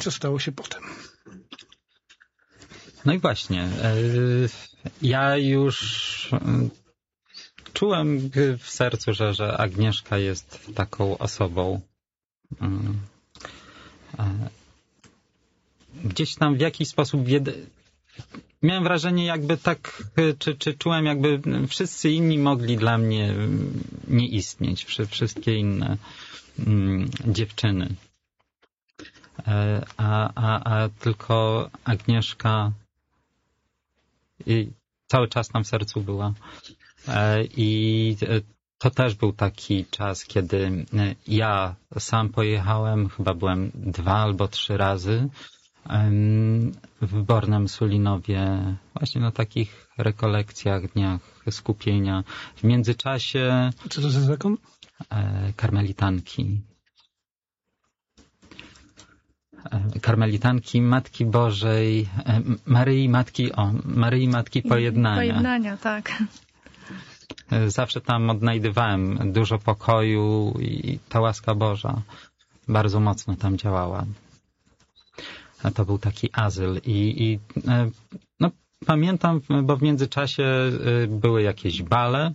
co stało się potem? No i właśnie, ja już czułem w sercu, że Agnieszka jest taką osobą. Gdzieś tam w jakiś sposób miałem wrażenie, jakby tak, czy czułem, jakby wszyscy inni mogli dla mnie nie istnieć, wszystkie inne dziewczyny. A tylko Agnieszka i cały czas tam w sercu była. I to też był taki czas, kiedy ja sam pojechałem, chyba byłem 2 albo 3 razy w Bornem Sulinowie, właśnie na takich rekolekcjach, dniach skupienia. W międzyczasie... Co to za zakon? Karmelitanki Matki Bożej, Maryi Matki Pojednania. Pojednania, tak. Zawsze tam odnajdywałem dużo pokoju i ta łaska Boża bardzo mocno tam działała. To był taki azyl i no, pamiętam, bo w międzyczasie były jakieś bale,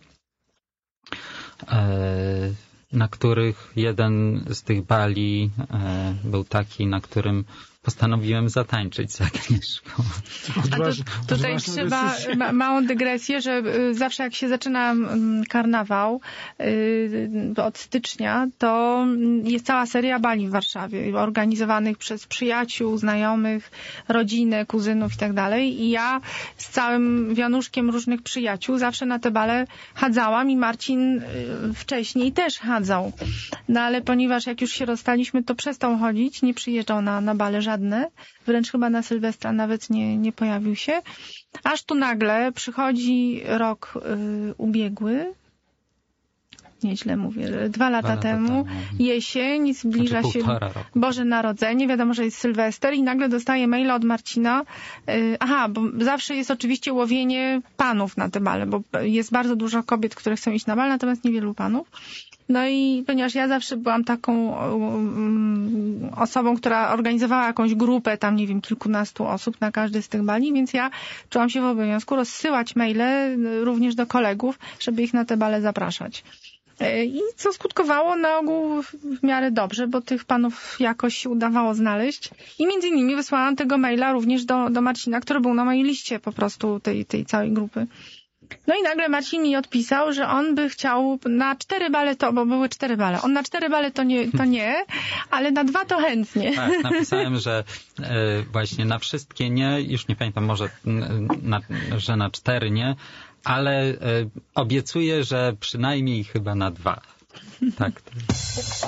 na których jeden z tych bali był taki, na którym postanowiłem zatańczyć z Agnieszką. Tutaj trzeba małą dygresję, że zawsze jak się zaczyna karnawał od stycznia, to jest cała seria bali w Warszawie, organizowanych przez przyjaciół, znajomych, rodzinę, kuzynów i tak dalej. I ja z całym wianuszkiem różnych przyjaciół zawsze na te bale chadzałam i Marcin wcześniej też chadzał. No ale ponieważ jak już się rozstaliśmy, to przestał chodzić, nie przyjeżdżał na bale żadne, wręcz chyba na Sylwestra nawet nie pojawił się. Aż tu nagle przychodzi rok ubiegły, nieźle mówię, 2 lata temu, jesień, zbliża się Boże Narodzenie, wiadomo, że jest Sylwester i nagle dostaję maila od Marcina. Bo zawsze jest oczywiście łowienie panów na te bale, bo jest bardzo dużo kobiet, które chcą iść na bal, natomiast niewielu panów. No i ponieważ ja zawsze byłam taką osobą, która organizowała jakąś grupę, tam nie wiem, kilkunastu osób na każdy z tych bali, więc ja czułam się w obowiązku rozsyłać maile również do kolegów, żeby ich na te bale zapraszać. I co skutkowało na ogół w miarę dobrze, bo tych panów jakoś się udawało znaleźć. I między innymi wysłałam tego maila również do Marcina, który był na mojej liście po prostu tej całej grupy. No i nagle Marcin mi odpisał, że on by chciał na 4 bale bo były 4 bale. On na 4 bale to nie, ale na 2 to chętnie. Tak, napisałem, że właśnie na wszystkie nie, już nie pamiętam, może że na 4 nie, ale obiecuję, że przynajmniej chyba na 2. Tak.